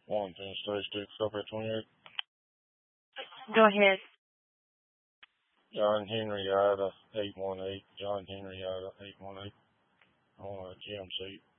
Washington State, Copy 28. Go ahead. John Henry, Ida, 818. John Henry, Ida, 818. On a GMC.